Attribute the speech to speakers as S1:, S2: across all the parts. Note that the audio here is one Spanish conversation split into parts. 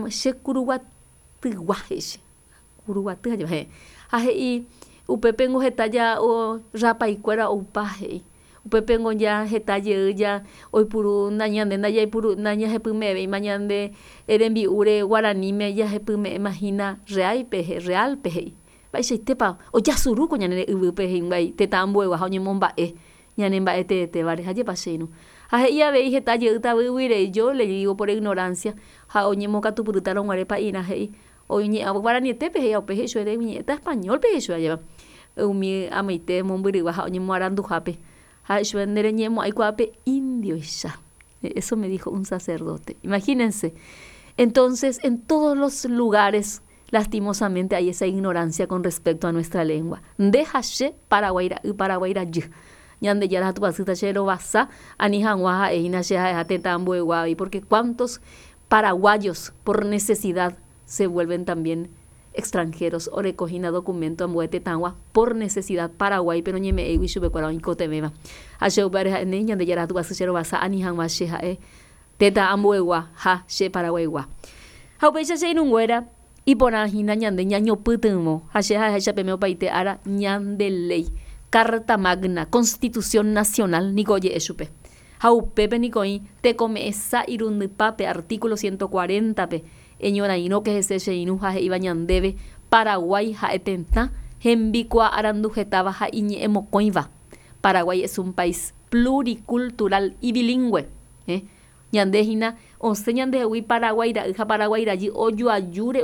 S1: che kuruguatyguaheche. Kuruguatyha hahe'i upépengo heta o rapaikuéra oupahe'i. Upépengo ya heta ya oipuru ñande ndajaipuru ñahepyme'ẽvéima ñande rembi'ure guaraníme jahepyme'ẽmahína realpe he'i. Vaicháitépa ojasurúko ñane yvýpe hímbai tetã ambuegua ha oñemomba'e ñane mba'etetévare ha jépa che irũ. Ha he'i avei heta jeýtavývire yo le digo por ignorancia ha oñemokatupyryta rõguare pa'írã he'i oñe'ã guaranietépe he'i upe he'i chuere ñe'ẽta españolpe he'i chuajéva umi amaite mombyrygua ha oñemoaranduhápe ha chupe ndereñemo'ãi kuápe indioicha. Eso me dijo un sacerdote. Imagínense. Entonces, en todos los lugares lastimosamente hay esa ignorancia con respecto a nuestra lengua. Ndehache paraguairajy. Ñande yara hatupasýta che rovasa ani hag̃ua ha'eína che ha'eha tetã ambueguávi, porque cuántos paraguayos por necesidad se vuelven también extranjeros o recogina documento ambue tetãgua por necesidad Paraguay, pero ñeme'ẽgui chupekuéra oikotevẽva. Ha che upe areha ñande yara hatupasy che rovasa ani hag̃ua che ha'e tetã ambuegua ha che paraguaygua. Ha upéicha che irũnguéra iporãhína ñande ñañopytymó ha che ha'echape opaite ára ñande ley. Carta Magna, Constitución Nacional, niko oje'e chupe. Ha upépe niko'i tekome'ẽ sa'irundypápe, artículo 140pe, eñorairõ hese che irũ ha he'íva ñandéve Paraguay ha'e tetã hembikua aranduhetáva ha iñe'ẽ mokõiva. Paraguay es un país pluricultural y bilingüe. Ñandéhína osẽ ñandehegui Paraguay ra'y ha Paraguay rajy ojoajúre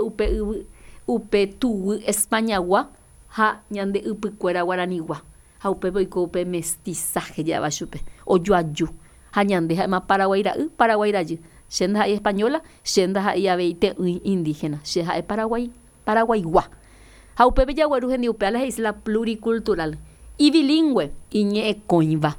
S1: upe tuvy españagua ha ñande ypykuéra guaranigua. Ha upépe oiko upe mestizaje java chupe ojoaju ha ñande ha'éma Paraguay rajy chénda ha'e española, chénda ha'e avei te'ỹ indígena, che ha'e paraguaygua. Ha upépe jagueru hendiupe a la isla pluricultural y bilingüe iñe'ẽkõiva.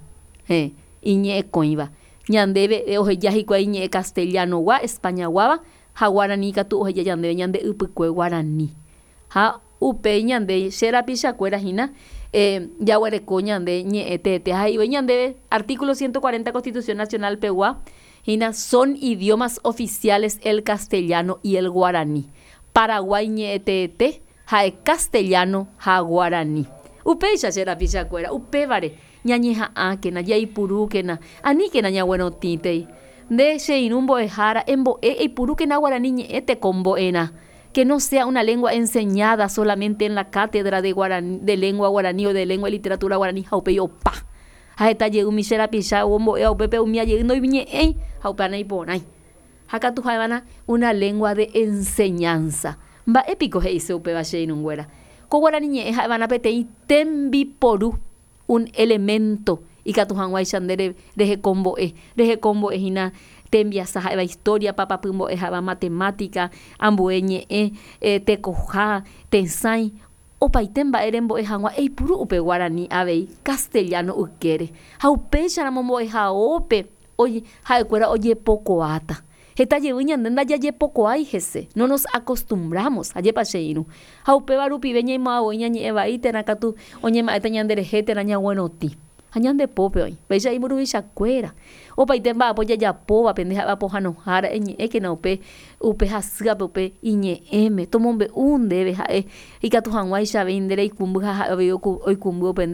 S1: Iñe'ẽkõiva. Ñandéve oheja hikuái iñe'ẽ castellanogua, españaguáva ha guarani katu oheja ñandéve ñande ypykue guarani. Ha upéi ñande che rapichakuéra hína jaguereko ñande ñe'ẽtete ha ha'ívai ñandéve artículo 140 Constitución Nacional pegua hína son idiomas oficiales el castellano y el guaraní. Paraguay ñe'ẽtete ha'e castellano ha guaraní. Upéicha che rapichakuéra upévare ñañeha'ãkena jaipurúkena aníkena ñag̃uenotĩtei nde che irũ mbo'ehára embo'e eipurúkena guaraní ñe'ẽ tekombo'éna. Que no sea una lengua enseñada solamente en la cátedra de lengua guaraní o de lengua y literatura guaraní. Haupei opa. Haheta je'ymi che rapicha ombo'e upépe umi ajey ndoiñe'ẽi ha upe anaiporãi. Hakatu ha'évana una lengua de enseñanza. Mba'épiko he'ise upéva che irũnguéra. Ko guaraní ñe'ẽ ha'évana peteĩ tembiporu un elemento ikatu hag̃uáicha nde rehekombo'e hína tembiasa ha'éva historia papapymbo'e ha'éva matemática ambue ñe'ẽ tekoha tesãi opaite mba'e rembo'e hag̃ua eipuru upe guaraní avei castellano ykére ha upéicharamo mbo'ehaópe ha'ekuéra ojepokuaáta. Hetajevy ñande ndajajepokuái hese. No nos acostumbramos ajépa che irũ. Ha upéva rupive ñaimo'ãvoi ñañe'ẽvai térã katu oñema'ẽta ñanderehe térã ñag̃uenotĩ. Ha ñandepópe oĩ. Péicha imburuvichakuéra. Opaite mba'apo jajapóva pende ha'éva pohãnohára eñe'ẽkena upe hasýape upe iñe'ẽme tomombe'u ndéve ha'e ikatu hag̃uáichave ndereikũmby ha ha'e oikũmby upe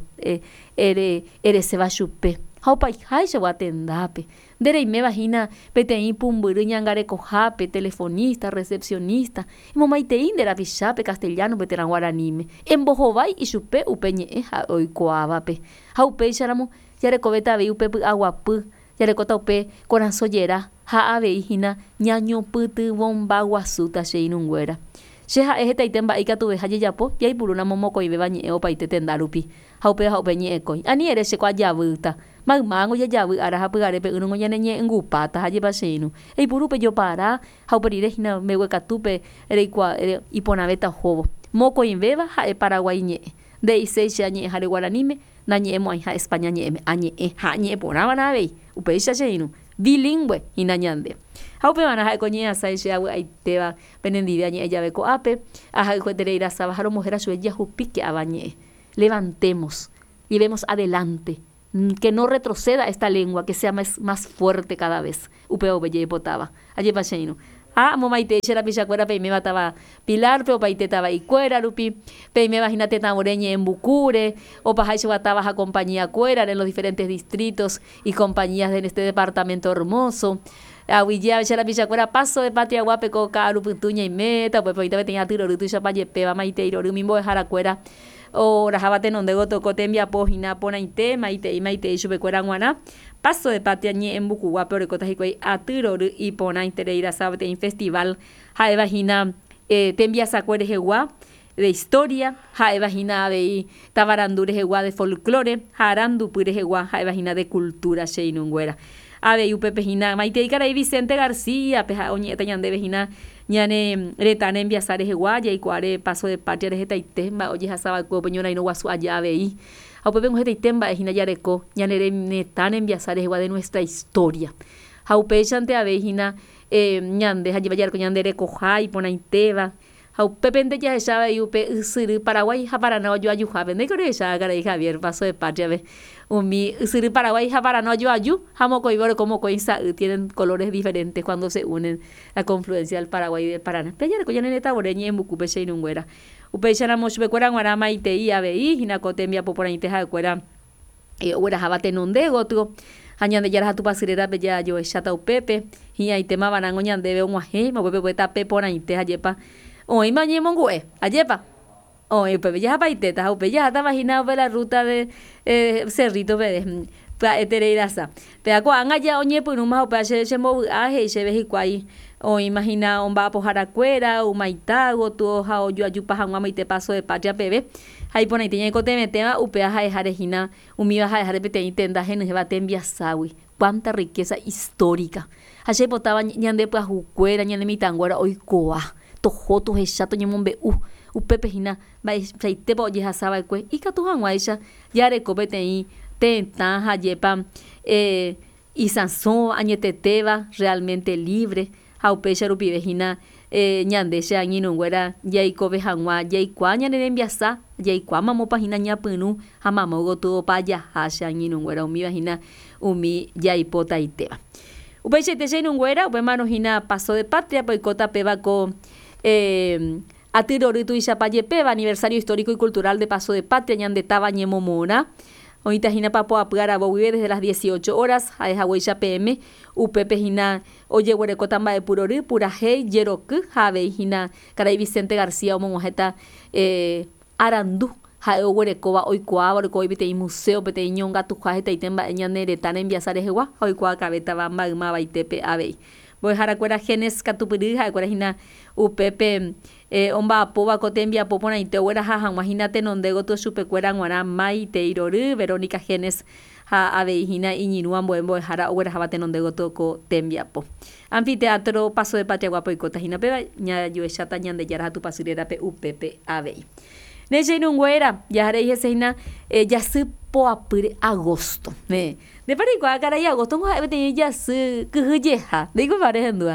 S1: ereséva chupe. Ha opaiháichagua tendápe. Ndereiméva hína peteĩ pumbyry ñangarekohápe, telefonista, recepcionista. Emomaiteĩ nde rapichápe castellanope térã guaraníme. Embohovái ichupe upe ñe'ẽ ha oikuaávape. Ha upéicharamo jarekóveta avei upe py'aguapy, jarekóta upe korasõ jera ha avei hína ñañopytyvõmba guasúta che irũnguéra. Che ha'e hetaite mba'e ikatuve ha jejapo jaipurúramo mokõivéva ñe'ẽ opaite tenda rupi. Ha upe ñe'ẽkõi. Ani ere che ko ajavýta. Maymángo jajavy ára ha pygarépe yrũngo ñane ñe'ẽngupáta ha jepa che irũ. Eipurúpe jopará ha uperire hína mbeguekatúpe iporãvéta hóvo. Mokõivéva ha'e Paraguay ñe'ẽ. Nde'isei che añe'ẽ hare guaraníme nañe'ẽmo'ãi ha España ñe'ẽme añe'ẽ ha añe'ẽporãvana avei upéicha che irũ. Bilingüe hína ñande. Ha upévana ha'éko ñe'ẽasãi che avy'aitéva penendive añe'ẽ jave ko'ápe ahayhuetere irasáva ha romohéra chue jahupíke ava ñe'ẽ. Levantemos y vemos adelante. Que no retroceda esta lengua, que sea más fuerte cada vez. Upeo belle potaba. Allí pacheino. Momaite la pichacuera peime bataba Pilar, pero paite taba Icuera, Rupi, peime imagínate tamoreñe en Bucure, o pajacho bataba a compañía Cuera en los diferentes distritos y compañías de este departamento hermoso. Aguilla la pichacuera paso de patria guape coca, Ruputuña y meta, pues ahorita tenía tiro, Rutuya payepeba, maite y Rorumimbo de Jaracuera. O rajabate non de goto cotembia pojina pona inte maite y chupecuera guaná paso de patria ñe en Bucugua pero cotas y atiro y pona intereira sabte en festival ha vagina tembia sacuere jegua de historia ha vagina de tabarandure jegua de folclore harandu pure jegua ha vagina de cultura sheinunguera ave upepe hina maite y caray Vicente García peja oñeta ñande vejina ñane retane enviasare jeguaya y cuare paso de patria de jetaitemba oye hasaba ko peñona y no guasu allá veí a pepe un jetaitemba ejina yareco ñane retane enviasare jegua de nuestra historia haupe chante avejina ñande hajiba yarco ñande recoja y ponaiteba haupe pente ya echaba y upe siri Paraguay ja para no yo ayuja vende que ya cara y Javier paso de patria ve mi siri Paraguay ja para no yo ayu jamo coibore como coinsa tienen colores diferentes cuando se unen la confluencia del Paraguay y del Paraná pero ya coña neta boreñe en bucupe sheinunguera upe chana mochbe cuera guarama y te ia veí hina cotembia poporainte ja cuera uera jabate nonde gotu añande ya tu pasirera bella yo echata upepe y ahí tema banango ñande ve un aje mo pepe pueta peporainte ayepa hoy mañana mongue ayepa hoy pues ya paiteta o ya está imaginado la ruta de Cerrito Pérez para Tereiraza pero cuando haya oñe pues no más para se mover aje se ve igual o imagina un va por Jaracuera o Maitago tu hoja o yo ayupa hanguama y te paso de patria bebé ahí pone tiene que te metema upea ja jarejina umi va a dejar de te intenta gen se va te envía sawi cuánta riqueza histórica ayer botaba ñande pues jucuera ñande mitanguera hoy coa tojotos echato ñemombe upepe hina va saite po ye hasaba kue ikatu hanwaisha yare kopetei tenta hayepa y Sansón añeteteba realmente libre haupecha rupi vejina ñande se añinunguera yaikobe hanwa yaikua ñane enviasa yaikua mamo pagina ñapunu hamamogo todo paya hasha añinunguera umi vejina umi yaipota iteba upecha te seinunguera upe mano hina paso de patria poikota peba ko Atiroritu y Chapayepeba, aniversario histórico y cultural de Paso de Patria, ñandetaba ñemomona. Ahorita jina papo apugara vive desde las 18 horas, a Hawaii PM, Upepe jina, oye huerecotamba de Purori, Puraje, Yeroku, Jave jina, Caray Vicente García, Momojeta, Arandú, Jae huerecoba, Oikoa, Orcoi, Bete Museo, Bete Ñonga, Tujajeta y Temba, Ñaneretana, enviasare Jewa, Oikoa, Cabeta, Bamba, Baitepe, Ave. Voy a dejar acuera genes catupiri, acuera jina, Upepe, omba poba cotembia popona y te huera jaja, imagínate nondego tu supecuera guana mai te iroru, Verónica genes ha aveijina y ninuan buen voy a dejar acuera jabate nondego toco tembia po. Anfiteatro paso de patria guapo y cotajina peba, ña yo echata ñande yara tu pasirera pe Upepe avei. Neche nunguera, ya haré jesina, ya se po apure agosto. De paricua cara y agosto, no hay que ya se cujeja, digo parejando.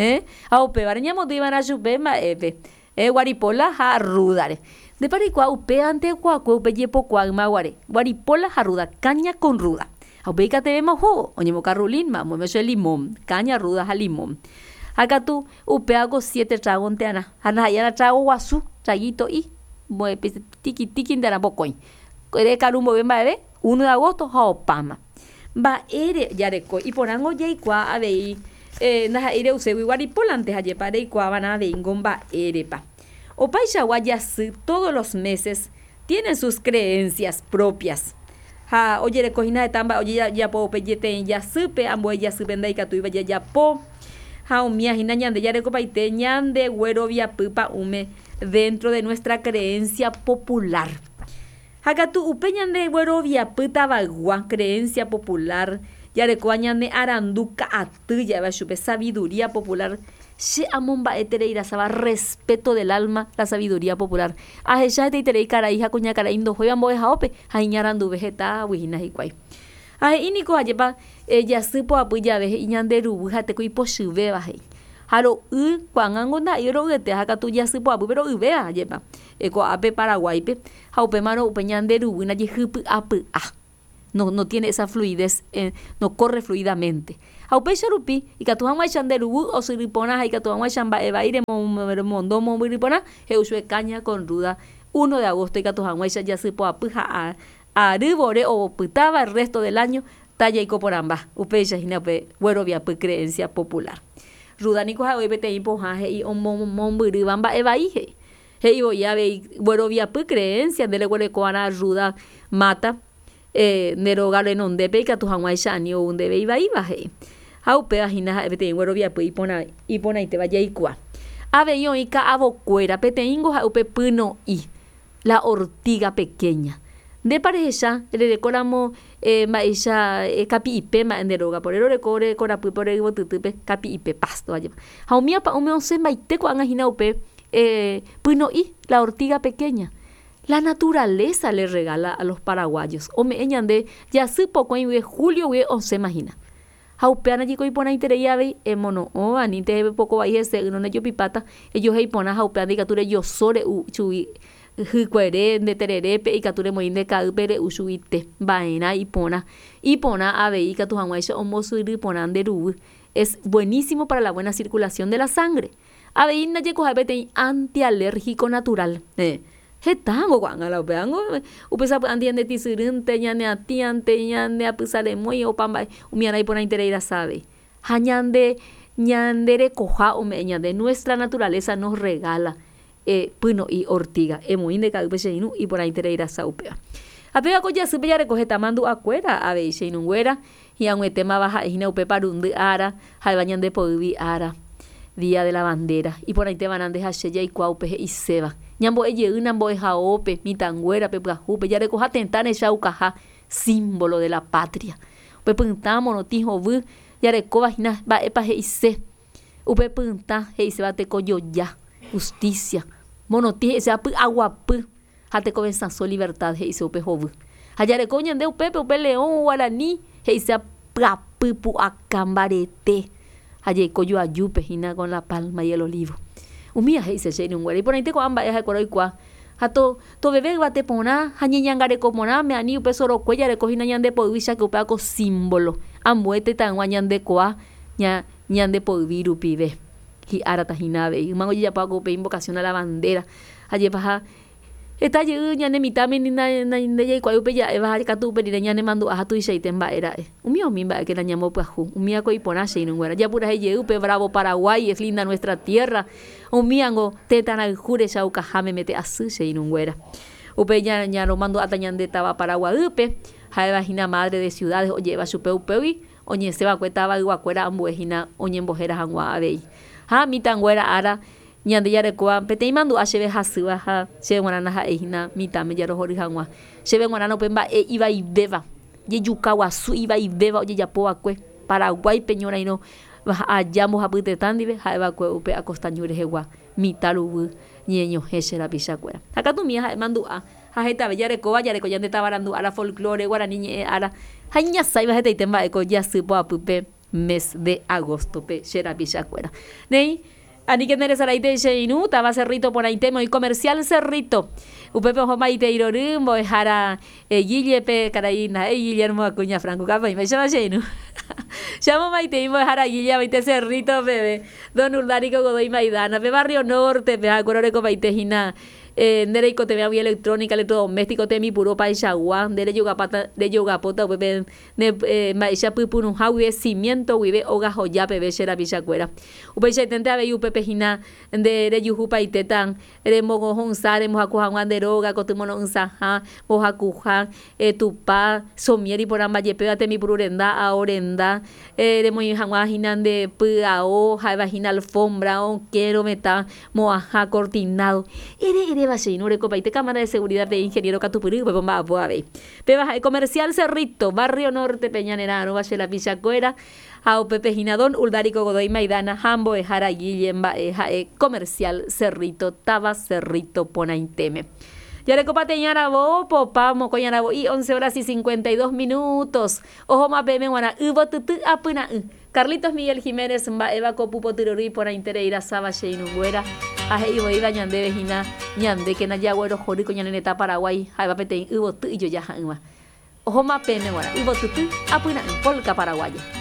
S1: Aupe barañamo te iban a chupe ma guaripola ha rudare de paricua upe ante cuaco upe yepo cuagma guare guaripola ha ruda caña con ruda aupe te vemos jugo oñemo carrulín ma mueve limón caña ruda a limón acá tú upe hago 7 tragos te ana ya trago guasu traguito y mueve tiki tiki de la bocoin de carumbo bien va 1 de agosto ha opama va ere yareco y porango yaicua a ver naja ire usewi guaripola antes ayer para y cuavana de ingomba erepa. O Paixahuayas todos los meses tienen sus creencias propias. Ha, oye, de cojina de tamba, oye, ya po peyete ya supe, ambo ya supe ndaika tu iba ya po. Ha, umia hina ñande ya de copaite ñande güero via pupa ume dentro de nuestra creencia popular. Acá tu upe ñande güero via puta bagua, creencia popular. Ya de coañane aranduca atuya va chupe sabiduría popular se amomba etereira saba respeto del alma la sabiduría popular a ella te terei cara hija coña cara indo juegan boe jaope a iñarandu vegeta wihina hikwai a iniko ayepa ella supo apuya ve iñanderu bujate kui poshuve baje haro cuangango na iro gete haka tu ya supo apu pero uvea ayepa eko ape Paraguay pe jaope mano upeñanderu na jihupu apu no tiene esa fluidez, no corre fluidamente. Haupecha rupi ikatuhangwa chanderubu o siripona ikatuhangwa chambaevaire mondo mombiripona heusue caña con ruda 1 de agosto ikatuhangwa ya se poapija a ribore o pitaba el resto del año talla y coporamba upecha hinape huerovia creencia popular rudaniko hawe bete impojaje y mombiribamba evaije he voy a ver huerovia creencia dele huerecoana ruda mata nerogalo en onde peika tu hangwa shani o unde be iba he haupe ajina bete huerovia ipona ite vaya ikua ave yo ika abocuera pete ingo haupe puno y la ortiga pequeña de pareja le recordamos maisha capi ipe ma enderoga por el recore corapu por el botutupe capi ipe pasto allá haumia pa ume onse maite ko angajina upe puno y la ortiga pequeña. La naturaleza le regala a los paraguayos. O me eñande ya su poco en julio o se imagina. Jaupeana chico y pona intereya ve mono o anite poco va ese no ne yo pipata ellos hay pona jaupeana y cature yo sore chui hicuere de tererepe y cature moin de caupere usuite vaina y pona ave y catu hanguaisha o mosuri ponan de ru es buenísimo para la buena circulación de la sangre. Aveína llegó a bete antialérgico natural. Hetango guanga la peango upesa andiende tisirinte ñane atiante ñane apusale muy o pamba umiana y pona intereira sabe. Hañande ñandere coja o meña de nuestra naturaleza nos regala puno y ortiga. Muy de calpecheinu y pona intereira saupea. Apega coya supe ya recoge tamando acuera a veise inunguera y a un tema baja ina upe parundi ara halbañan de povi ara. Día de la bandera y por ahí te van a dejar ya y cuaupe y seba ñambo eye unambo jaope mitangüera pepuajupe ya recoja tentane chaucaja símbolo de la patria upe puntamo notijo vu ya recoba hina va epa y se upe punta y se va te coyo ya justicia monoti se agua pu hate comenzó libertad y se upe jovu allá recoñan de upe león guaraní y se pu acambarete allí coyo ayupe hina con la palma y el olivo. Umia heise cheni un y por ahí te coamba es el cuá. Hato to bebé bate pona hañiñangare como na me ani upe soro cuella recogina ñande podvisha que upaco símbolo. Amuete tan guañande coa ñande podviru pibe. Y arata hinabe y mango ya pago pe invocación a la bandera. Allí paja está ñane mitame ni na ya cuá upe ya eva catu pe ni ñane mando a tu y seiten ba era. Umia mimba que la ñamo pajú. Umia coi pona cheni un ya pura ye upe bravo Paraguay es linda nuestra tierra. Umiango tetana jure chauca jame mete asu cheni un güera. Upe ya no mando atañan de taba Paraguay upe. Jaeva hina madre de ciudades o lleva su peupeui. Oñe se va cuetaba iguacuera ambuejina oñe embojera jangua abei. Ha mitangüera ara ñande ya recoa pete mando a cheve hasuba ha cheve guarana ha ehina mitame ya rohori jangua. Cheve guarana pemba iba y beba. Ye yukawa su iba y beba oye ya poa cue Paraguay peñora y no hallamos a pute tandive jaeva cue upe acostañure jegua mitalubu ñeño hechera pichacuera. Acá tu mía mando a jeta ya recoba ya reco ya de tabarando a la folclore guaraní ara haña saiba jeta y temba eco ya supo a pupe mes de agosto pe chera pichacuera. Nei ani que neres araite cheinu taba cerrito por ahí temo y comercial cerrito upepe homa ite irorumbo jara Guillepe Caraína Guillermo Acuña Franco capa y me llama cheinu llamo maite y jara Guille maite cerrito bebé don Urdárico Godoy Maidana pe barrio norte pe acuerdo con maite hina nereiko te vea electrónica electrodoméstico te mi puro paisagua de yoga pota pepe ne maisha pupun hawi cimiento wibe oga joya pepe chera pichacuera upe tente ave upe hina de yujupa itetan de mogo honsare mojakuja wanderoga kotumono unsaja mojakuja tupa somieri por ambayepe te mi pururenda aorenda de moi hangwa hina de puao jaiva hina alfombra o quiero meta moaja cortinado ere no recopa y te cámara de seguridad de ingeniero Catupuri pues bomba a ver peba comercial Cerrito barrio norte Peñanerano valle la Pichacuera a Pepe Ginadón Uldárico Godoy Maidana Jambo Ejara Guillemba comercial Cerrito Taba Cerrito Ponainteme ya recopa teñara bo popamo coñara bo y 11 horas y 52 minutos ojo más peme guana ubo tutu apuna Carlitos Miguel Jiménez mba eva copupo tirori por intereira saba sheinunguera aje ibo iba ñande vejina ñande que na yagüero jorico ñaneta Paraguay jaiba pete ubo tu y yo ya hanwa ojo más peme guana ubo tutu apuna polka paraguaya